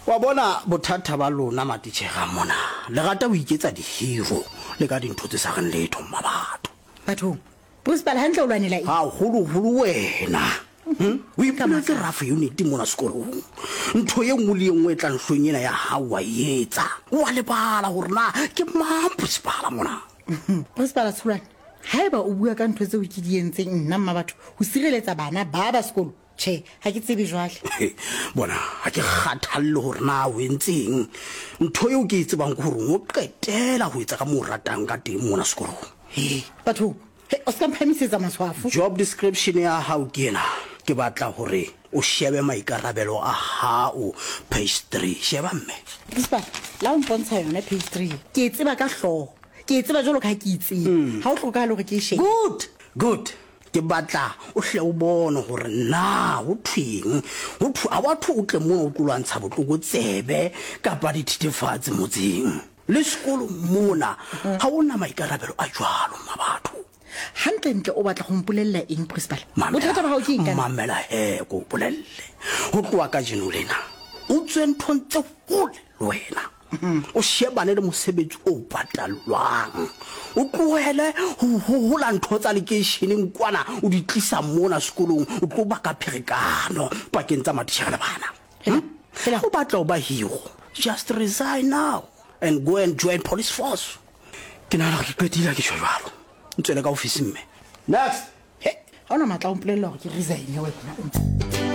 wa bona bothata ba lona matitjhega mona le rata ho iketsa di-hero le ka dintho tse sa reng letho bathong principal hantle o lwanela eng haholoholo wena o ipoletse rough unit mona sekolong ntho ye nngwe le ye nngwe e tla nhlong ena ya hao wa etsa wa lebala gore na ke mang principala mona principal Tshulwane haeba o bua ka ntho tseo ke di entseng nna mma batho ho sireletsa bana ba ba sekolo che ha ke tsebe jwale bona ha ke kgathalle gore na o entseng ntho eo ke e tsebang ke gore o qetela ho etsa ka mo ratang ka teng mona sekolong bathong o ska mphamisetsa maswafo job description ya hao ke ena ke batla hore o shebe maikarabelo a hao page 3 sheba mme principal la o mpontsha yona page 3 ke e tseba ka hloho ke e tseba jalo ka ke itseng ha o tlhoka le gore ke she good ke batla o hle o bone gore na ho thweng ho thu a batho o tle mo o tlolwantsha botloko tsebe kapa dithethefatsi motseng le sekolo mona ha ona maikarabelo a jwalo mabatho hantle o batla go mpolella eng principal bothata ba hao ke eng kana mamela go bolelle ho tloa ka jeno lena o tsenthontse hole wena o shebane le mosebetsi o patalwang o tlohele ho la ntho tsa lekeišeneng kwana o di tlisa mona sekolong o tlo ba ka pherekano pakeng tsa matitjhere le bana o batla o ba hero just resign now and go and join police force ke nana ke qetile ke jwalo ntswele ka office mme next ha ona matla o mpolella gore ke resign wena